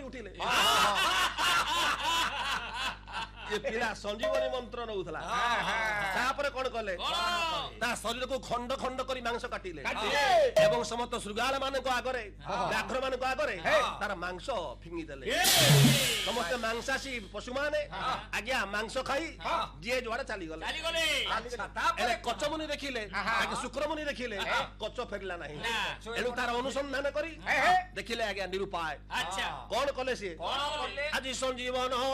ଉଠିଲେ ଏ ପିଲା ସଞ୍ଜୀବନୀ ମନ୍ତ୍ର ନଉଥିଲା ତାପରେ କଣ କଲେ ତା ଶରୀରକୁ ଖଣ୍ଡ ଖଣ୍ଡ କରି ମାଂସ କାଟିଲେ ଏବଂ ସମସ୍ତ ଶୃଗାଳ ମାନଙ୍କ ଆଗରେ ବ୍ୟାଘ୍ର ମାନଙ୍କ ଆଗରେ ତାର ମାଂସ ଫିଙ୍ଗିଦେଲେ ସମସ୍ତେ ମାଂସାଶୀ ପଶୁମାନେ ଆଜ୍ଞା ମାଂସ ଖାଇ ଯିଏ ଯୁଆଡେ ଚାଲିଗଲେ ହେଲେ କଚମୁନି ଦେଖିଲେ ଶୁକ୍ରମୁନି ଦେଖିଲେ କଚ ଫେରିଲା ନାହିଁ ଏଣୁ ତାର ଅନୁସନ୍ଧାନ କରି ଦେଖିଲେ ଆଜ୍ଞା ନିରୁପାୟ କଣ କଲେ ସିଏ ଆଜି ସଞ୍ଜୀବନ